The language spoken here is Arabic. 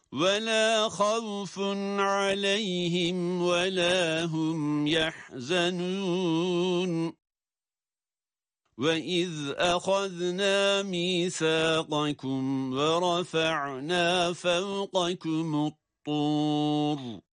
ولا خوف عليهم ولا هم يحزنون وإذ أخذنا ميثاقكم ورفعنا فوقكم الطور